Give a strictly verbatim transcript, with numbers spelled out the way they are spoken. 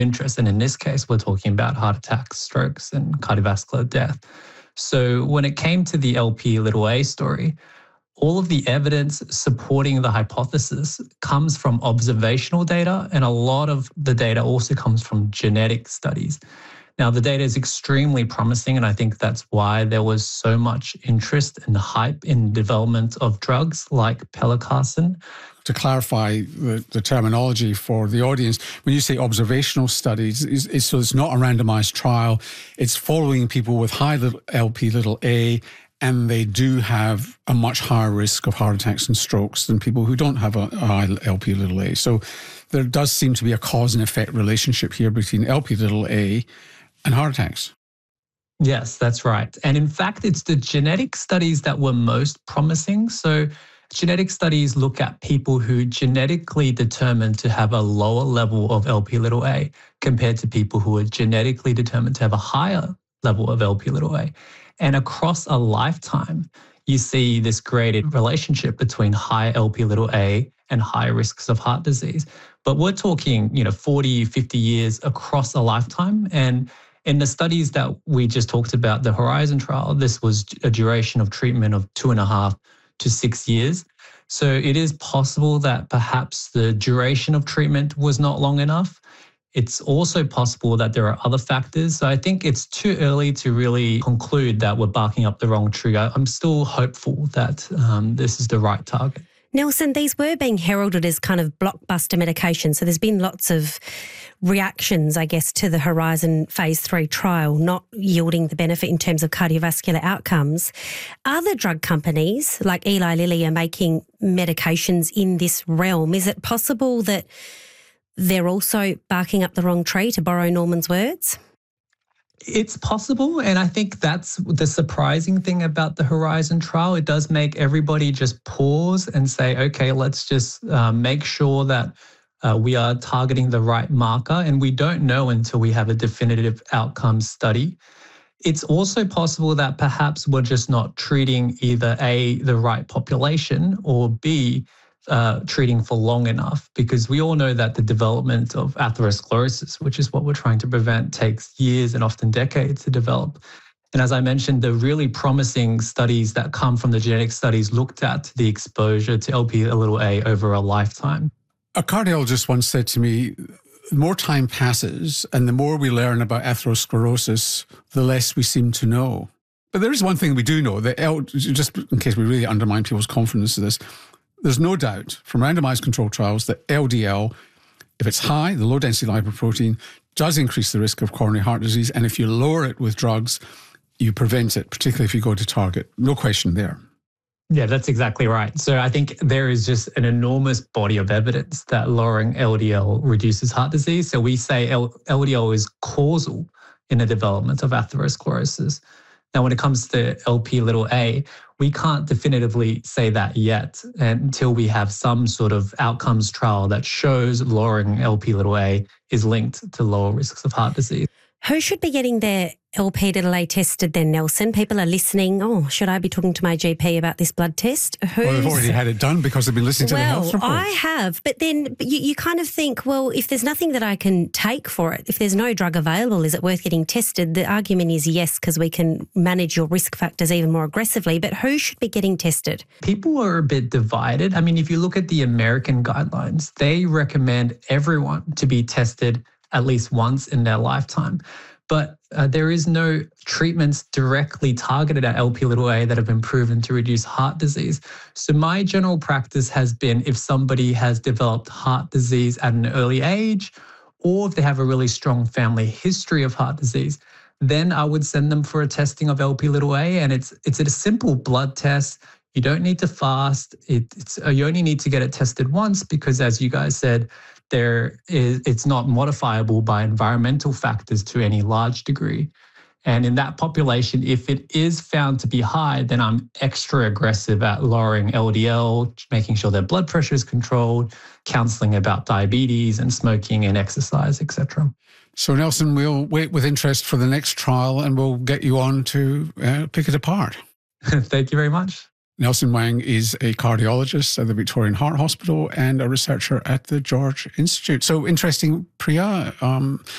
interest. And in this case, we're talking about heart attacks, strokes, and cardiovascular death. So when it came to the L P little a story, all of the evidence supporting the hypothesis comes from observational data, and a lot of the data also comes from genetic studies. Now, the data is extremely promising, and I think that's why there was so much interest and hype in development of drugs like pelacarsen. To clarify the, the terminology for the audience, when you say observational studies, it's, it's, so it's not a randomized trial. It's following people with high little L P little a, and they do have a much higher risk of heart attacks and strokes than people who don't have a, a high L P little a. So there does seem to be a cause and effect relationship here between L P little a and heart attacks. Yes, that's right. And in fact, it's the genetic studies that were most promising. So genetic studies look at people who genetically determined to have a lower level of L P little a compared to people who are genetically determined to have a higher level of L P little a. And across a lifetime, you see this graded relationship between high L P little a and high risks of heart disease. But we're talking, you know, forty, fifty years across a lifetime. And in the studies that we just talked about, the Horizon trial, this was a duration of treatment of two and a half to six years. So it is possible that perhaps the duration of treatment was not long enough. It's also possible that there are other factors. So I think it's too early to really conclude that we're barking up the wrong tree. I'm still hopeful that um, this is the right target. Nelson, these were being heralded as kind of blockbuster medications. So there's been lots of reactions, I guess, to the Horizon phase three trial not yielding the benefit in terms of cardiovascular outcomes. Other drug companies like Eli Lilly are making medications in this realm. Is it possible that they're also barking up the wrong tree, to borrow Norman's words? It's possible, and I think that's the surprising thing about the Horizon trial. It does make everybody just pause and say, okay, let's just uh, make sure that uh, we are targeting the right marker, and we don't know until we have a definitive outcome study. It's also possible that perhaps we're just not treating either A, the right population, or B, Uh, treating for long enough, because we all know that the development of atherosclerosis, which is what we're trying to prevent, takes years and often decades to develop. And as I mentioned, the really promising studies that come from the genetic studies looked at the exposure to L P little a over a lifetime. A cardiologist once said to me, the more time passes and the more we learn about atherosclerosis, the less we seem to know. But there is one thing we do know, that L, just in case we really undermine people's confidence in this, there's no doubt from randomized controlled trials that L D L, if it's high, the low-density lipoprotein, does increase the risk of coronary heart disease. And if you lower it with drugs, you prevent it, particularly if you go to target. No question there. Yeah, that's exactly right. So I think there is just an enormous body of evidence that lowering L D L reduces heart disease. So we say L- LDL is causal in the development of atherosclerosis. Now, when it comes to L P little a, we can't definitively say that yet until we have some sort of outcomes trial that shows lowering L P little a is linked to lower risks of heart disease. Who should be getting their L P little a tested then, Nelson? People are listening, oh, should I be talking to my G P about this blood test? Who's... Well, they've already had it done because they've been listening to well, the health report. I have, but then you, you kind of think, well, if there's nothing that I can take for it, if there's no drug available, is it worth getting tested? The argument is yes, because we can manage your risk factors even more aggressively, but who should be getting tested? People are a bit divided. I mean, if you look at the American guidelines, they recommend everyone to be tested at least once in their lifetime. But uh, there is no treatments directly targeted at L P little a that have been proven to reduce heart disease. So my general practice has been, if somebody has developed heart disease at an early age, or if they have a really strong family history of heart disease, then I would send them for a testing of L P little a. And it's it's a simple blood test. You don't need to fast. It, it's uh, you only need to get it tested once because, as you guys said, there is it's not modifiable by environmental factors to any large degree. And in that population, if it is found to be high, then I'm extra aggressive at lowering L D L, making sure their blood pressure is controlled, counseling about diabetes and smoking and exercise, et cetera. So, Nelson, we'll wait with interest for the next trial and we'll get you on to uh, pick it apart. Thank you very much. Nelson Wang is a cardiologist at the Victorian Heart Hospital and a researcher at the George Institute. So interesting, Priya. Um,